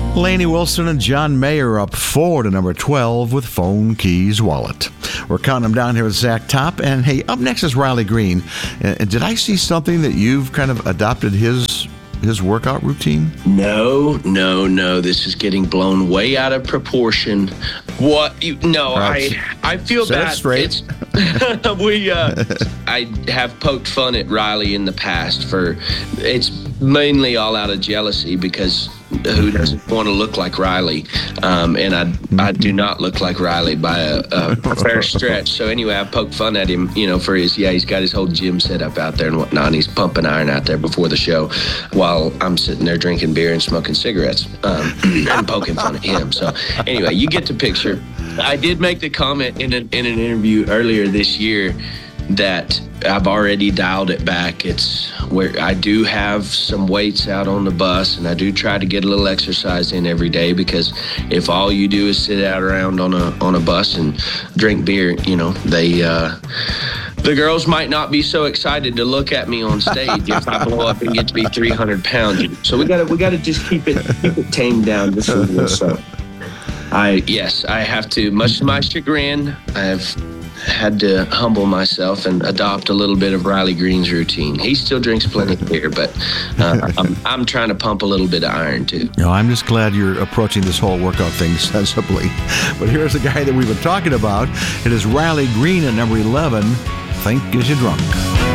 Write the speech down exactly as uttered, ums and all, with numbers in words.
Lainey Wilson and John Mayer up four to number twelve with Phone Keys Wallet. We're counting them down here with Zach Top. And hey, up next is Riley Green. Uh, did I see something that you've kind of adopted his his workout routine? No, no, no. This is getting blown way out of proportion. What? You, no, right. I I feel Set bad. it straight. It's, we uh, I have poked fun at Riley in the past for it's mainly all out of jealousy because who doesn't want to look like Riley? Um, and I I do not look like Riley by a, a fair stretch. So anyway, I poked fun at him, you know, for his, yeah, he's got his whole gym set up out there and whatnot. And he's pumping iron out there before the show while I'm sitting there drinking beer and smoking cigarettes um, and poking fun at him. So anyway, you get the picture. I did make the comment in an, in an interview earlier this year that I've already dialed it back. It's where I do have some weights out on the bus, and I do try to get a little exercise in every day, because if all you do is sit out around on a on a bus and drink beer, you know, they uh, the girls might not be so excited to look at me on stage if I blow up and get to be three hundred pounds. So we gotta we gotta just keep it keep it tamed down just a little. So I yes, I have to, much to my chagrin, I've had to humble myself and adopt a little bit of Riley Green's routine. He still drinks plenty of beer, but uh, I'm, I'm trying to pump a little bit of iron too. No, I'm just glad you're approaching this whole workout thing sensibly. But here's the guy that we've been talking about. It is Riley Green at number eleven, Think Is You Drunk.